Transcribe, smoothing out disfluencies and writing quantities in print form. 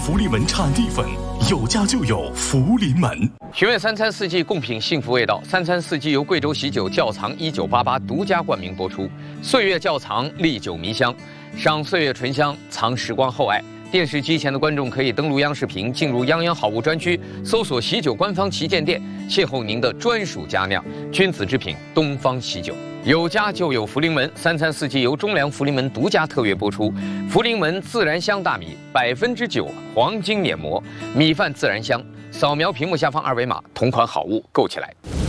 福临门产地粉，有家就有福临门。 寻味三餐四季，共品幸福味道。三餐四季由贵州喜酒窖藏1988独家冠名播出。岁月窖藏，历久弥香，赏岁月醇香，藏时光厚爱。电视机前的观众可以登录央视频，进入泱泱好物专区，搜索喜酒官方旗舰店，邂逅您的专属佳酿，君子之品东方喜酒。有家就有福临门，三餐四季由中粮福临门独家特约播出。福临门自然香大米9%黄金碾磨，米饭自然香。扫描屏幕下方二维码，同款好物购起来。